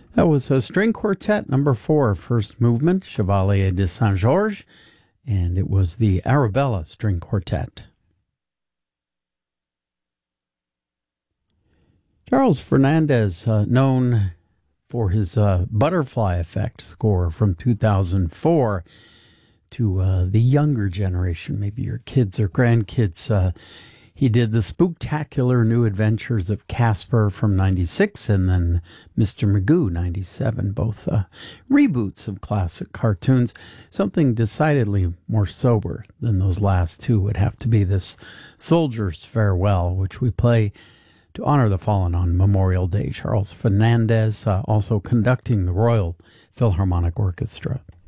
That was a string quartet number 4, first movement, Chevalier de Saint-Georges, and it was the Arabella String Quartet. Charles Fernandez, known for his Butterfly Effect score from 2004 to the younger generation, maybe your kids or grandkids. He did the Spooktacular New Adventures of Casper from 96 and then Mr. Magoo 97, both reboots of classic cartoons. Something decidedly more sober than those last two would have to be this Soldier's Farewell, which we play to honor the fallen on Memorial Day. Charles Fernandez also conducting the Royal Philharmonic Orchestra.